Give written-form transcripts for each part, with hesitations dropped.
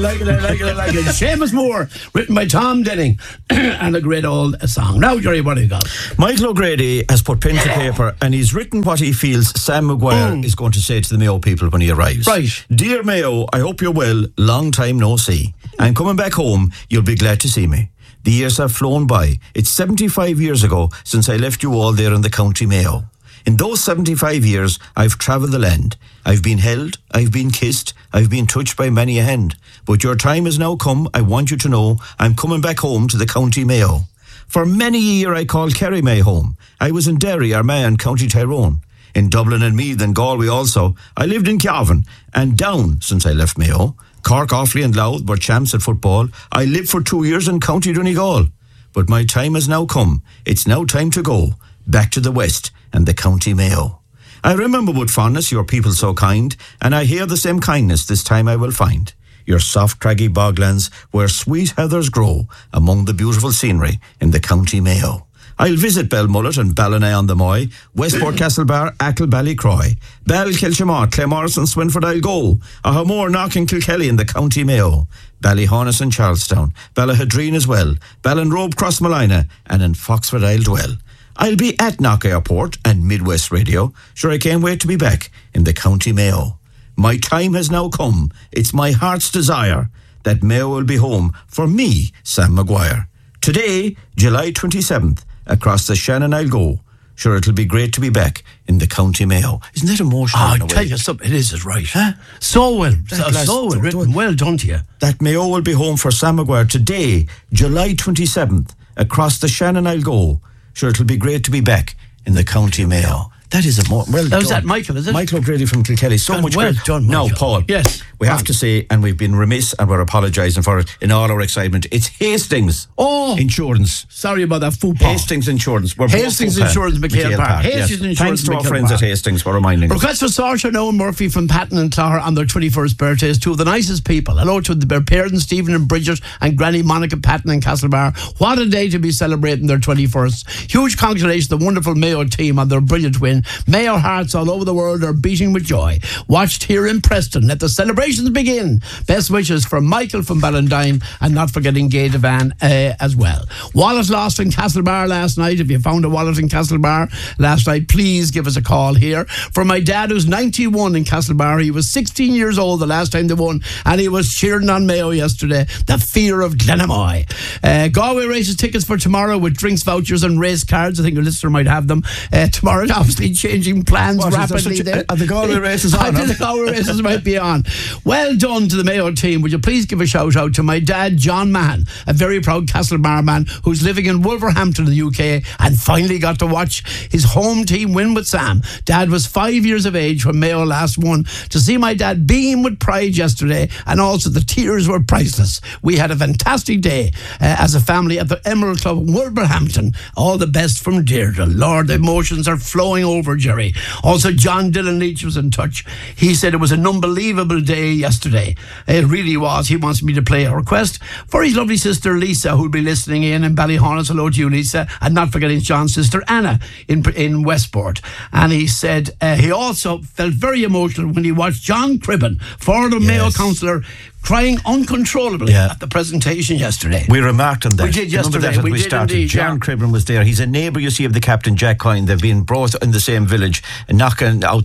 like it. Seamus Moore, written by Tom Denning, and a great old song. Now, Jerry, what do you got? Michael O'Grady has put pen to paper and he's written what he feels Sam Maguire is going to say to the Mayo people when he arrives. Right. Dear Mayo, I hope you're well. Long time no see. I'm coming back home. You'll be glad to see me. The years have flown by. It's 75 years ago since I left you all there in the County Mayo. In those 75 years, I've travelled the land. I've been held, I've been kissed, I've been touched by many a hand. But your time has now come, I want you to know, I'm coming back home to the County Mayo. For many a year I called Kerry my home. I was in Derry, Armagh and County Tyrone. In Dublin and Meath and Galway also. I lived in Cavan and Down since I left Mayo. Cork, Offaly and Louth were champs at football. I lived for 2 years in County Donegal. But my time has now come. It's now time to go back to the West and the County Mayo. I remember with fondness your people so kind, and I hear the same kindness this time I will find. Your soft craggy boglands where sweet heathers grow among the beautiful scenery in the County Mayo. I'll visit Belmullet and Ballina on the Moy, Westport, Castlebar, Achill, Ballycroy, Bell, Kilchamart, Claremorris and Swinford I'll go, Ahamore, Knock and Kilkelly in the County Mayo, Ballyhonus and Charlestown, Ballahadreen as well, Ballinrobe, Crossmolina, and in Foxford I'll dwell. I'll be at Knock Airport and Midwest Radio. Sure, I can't wait to be back in the County Mayo. My time has now come. It's my heart's desire that Mayo will be home for me, Sam Maguire. Today, July 27th, across the Shannon I'll go. Sure, it'll be great to be back in the County Mayo. Isn't that emotional? I'll tell you something. It is right. Huh? So well written. Well done to you. That Mayo will be home for Sam Maguire today, July 27th, across the Shannon I'll go. Sure, it'll be great to be back in the County Mayo. That is well done. Was that Michael, is it? Michael O'Grady from Kilkelly. So much well done, Michael. Now, Paul. Yes. We have to say, and we've been remiss and we're apologising for it in all our excitement, it's Hastings Insurance. Sorry about that football. Hastings Insurance. Hastings Insurance, McHale Park. Hastings Insurance, thanks to our friends at Hastings for reminding us. Request for Saoirse and Owen Murphy from Patton and Clogher on their 21st birthdays. Two of the nicest people. Hello to their parents, Stephen and Bridget, and Granny Monica Patton and Castlebar. What a day to be celebrating their 21st. Huge congratulations to the wonderful Mayo team on their brilliant win. Mayo hearts all over the world are beating with joy. Watched here in Preston. Let the celebrations begin. Best wishes from Michael from Ballantyne, and not forgetting Gay Devan as well. Wallet lost in Castlebar last night. If you found a wallet in Castlebar last night, please give us a call here. For my dad, who's 91 in Castlebar, he was 16 years old the last time they won, and he was cheering on Mayo yesterday. The fear of Glenamoy. Galway races tickets for tomorrow with drinks, vouchers and race cards. I think a listener might have them. Tomorrow, obviously changing plans rapidly there. Are the Galway races on? I think the Galway races might be on. Well done to the Mayo team. Would you please give a shout out to my dad, John Mahan, a very proud Castlebar man who's living in Wolverhampton in the UK and finally got to watch his home team win with Sam. Dad was 5 years of age when Mayo last won. To see my dad beam with pride yesterday, and also the tears were priceless. We had a fantastic day as a family at the Emerald Club in Wolverhampton. All the best from Deirdre. Lord, the emotions are flowing over, Jerry. Also, John Dillon Leach was in touch. He said it was an unbelievable day yesterday. It really was. He wants me to play a request for his lovely sister Lisa, who'll be listening in Ballyhonus. Hello to you, Lisa. And not forgetting John's sister Anna in Westport. And he said he also felt very emotional when he watched John Cribben, former Mayo councillor, crying uncontrollably at the presentation yesterday. We remarked on that. We did yesterday. Remember that we started. Indeed, John Cribben was there. He's a neighbour, you see, of the Captain Jack Coyne. They've been brought in the same village, I'll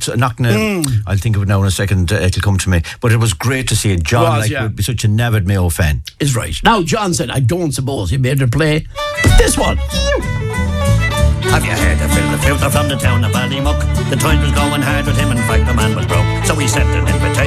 think of it now in a second, it'll come to me. But it was great to see it. John would be such an avid Mayo fan. Is right. Now, John said, I don't suppose you made her play this one. Have you heard of Phil the Filter from the town of Ballymuck? The time was going hard with him, in fact the man was broke. So he sent an invitation